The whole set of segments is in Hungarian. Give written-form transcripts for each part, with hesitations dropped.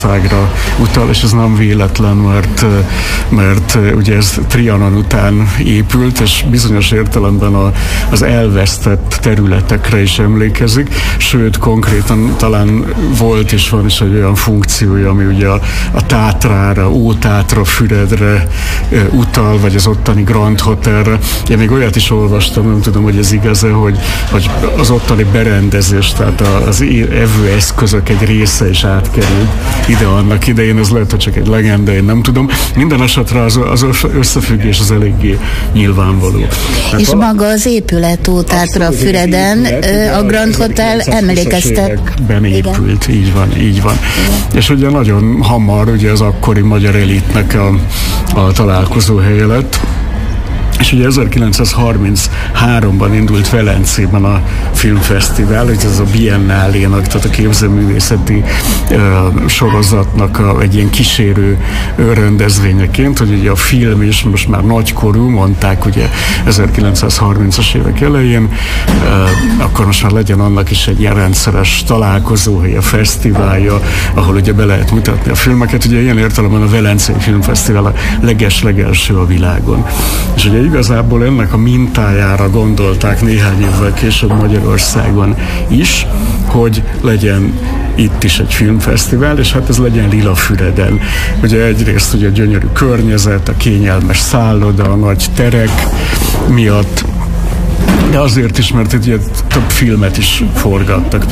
Magyarországra utal, és ez nem véletlen, mert ugye ez Trianon után épült, és bizonyos értelemben az elvesztett területekre is emlékezik, sőt konkrétan talán volt és van is egy olyan funkciója, ami ugye a Tátrára, Ótátra-Füredre utal, vagy az ottani Grand Hotelre. Én még olyat is olvastam, nem tudom, hogy ez igaz-e, hogy az ottani berendezés, tehát az evőeszközök egy része is átkerült ide annak idején, ez lehet, hogy csak egy legenda, én nem tudom. Minden esetre az összefüggés az eléggé nyilvánvaló. És maga az épület Ótátra-Füreden, a Grand Hotel emlékeztet. Épült, így van. Igen. És ugye nagyon hamar ugye az akkori magyar elitnek a találkozóhelye lett. És ugye 1933-ban indult Velencében a filmfesztivál, hogy ez a Biennálénak, tehát a képzőművészeti sorozatnak egy ilyen kísérő rendezvényeként, hogy ugye a film is most már nagykorú, mondták ugye 1930-as évek elején, akkor most már legyen annak is egy ilyen rendszeres találkozóhely, a fesztiválja, ahol ugye be lehet mutatni a filmeket. Ugye ilyen értelemben a Velencei Filmfesztivál a leges-legelső a világon. És ugye igazából ennek a mintájára gondolták néhány évvel később Magyarországon is, hogy legyen itt is egy filmfesztivál, és hát ez legyen Lilafüreden. Ugye egyrészt ugye a gyönyörű környezet, a kényelmes szálloda, a nagy terek miatt, de azért is, mert ugye több filmet is forgattak,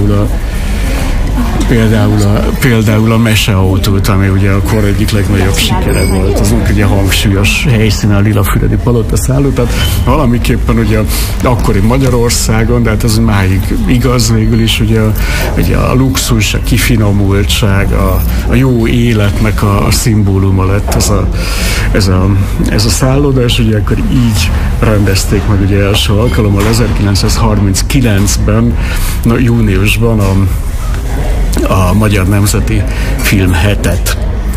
például a Meseautót, ami ugye akkor egyik legnagyobb sikere volt. Azon ugye hangsúlyos helyszínen a Lilafüredi Palota szálló, tehát valamiképpen ugye akkori Magyarországon, de hát ez máig igaz végül is, ugye a luxus, a kifinomultság, a jó életnek a szimbóluma lett ez a szálloda, és ugye akkor így rendezték meg ugye első alkalommal 1939-ben, júniusban a Magyar Nemzeti Filmhetet.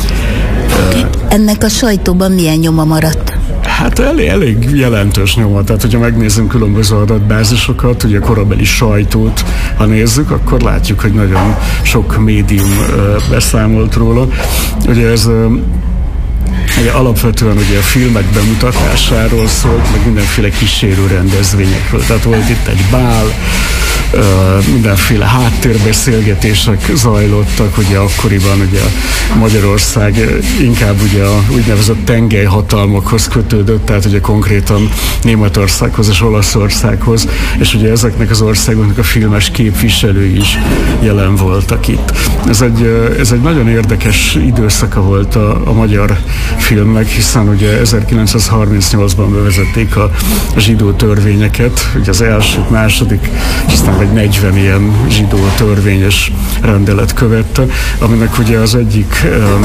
Ennek a sajtóban milyen nyoma maradt? Hát elég jelentős nyoma, tehát hogyha megnézzünk különböző adatbázisokat, ugye a korabeli sajtót, ha nézzük, akkor látjuk, hogy nagyon sok médium beszámolt róla. Ugye ez ugye alapvetően ugye a filmek bemutatásáról szólt, meg mindenféle kísérő rendezvényekről. Tehát volt itt egy bál, mindenféle háttérbeszélgetések zajlottak, ugye akkoriban ugye Magyarország inkább ugye a úgynevezett tengelyhatalmakhoz kötődött, tehát ugye konkrétan Németországhoz és Olaszországhoz, és ugye ezeknek az országoknak a filmes képviselői is jelen voltak itt. Ez egy nagyon érdekes időszaka volt a magyar filmnek, hiszen ugye 1938-ban bevezették a zsidó törvényeket, ugye az első, második, és aztán egy 40 ilyen zsidó törvényes rendelet követte, aminek ugye az egyik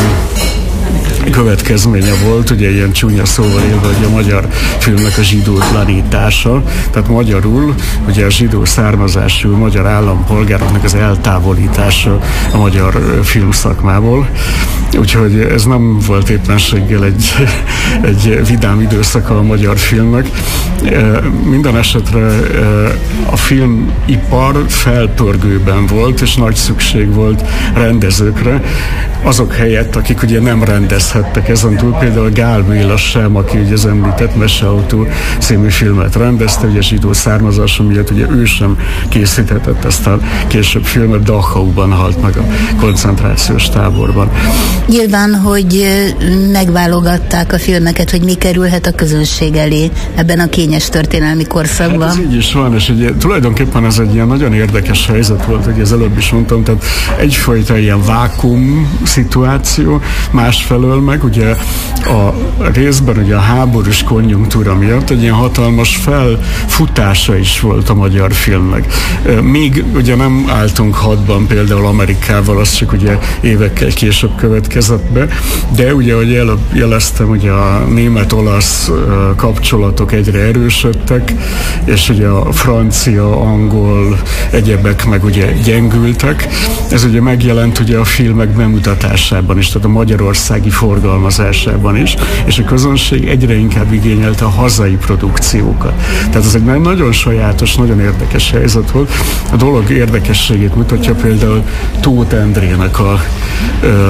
következménye volt, ugye ilyen csúnya szóval élve, hogy a magyar filmnek a zsidótlanítása, tehát magyarul ugye a zsidó származású magyar állampolgároknak az eltávolítása a magyar filmszakmából. Úgyhogy ez nem volt éppenséggel egy vidám időszaka a magyar filmnek. Minden esetre a filmipar felpörgőben volt, és nagy szükség volt rendezőkre, azok helyett, akik ugye nem rendezhettek ezen túl, például Gál Béla sem, aki ugye az említett Meseautó című filmet rendezte, ugye zsidó származása miatt ugye ő sem készíthetett ezt a később filmet, Dachauban halt meg a koncentrációs táborban. Nyilván, hogy megválogatták a filmeket, hogy mi kerülhet a közönség elé ebben a kényes történelmi korszakban. Hát ez így is van, és ugye, tulajdonképpen ez egy ilyen nagyon érdekes helyzet volt, hogy az előbb is mondtam, tehát egyfajta ilyen vákum szituáció, másfelől meg ugye a részben ugye a háborús konjunktúra miatt egy ilyen hatalmas felfutása is volt a magyar filmnek. Még ugye nem álltunk hadban például Amerikával, az csak ugye évekkel később következett be, de ugye, ahogy előbb jeleztem, ugye a német-olasz kapcsolatok egyre erősödtek, és ugye a francia, angol, egyebek meg ugye gyengültek. Ez ugye megjelent ugye a filmek bemutatásában is, tehát a Magyarország gazdasági forgalmazásában is, és a közönség egyre inkább igényelte a hazai produkciókat. Tehát ez egy nagyon sajátos, nagyon érdekes helyzet volt. A dolog érdekességét mutatja például Tóth Endrének a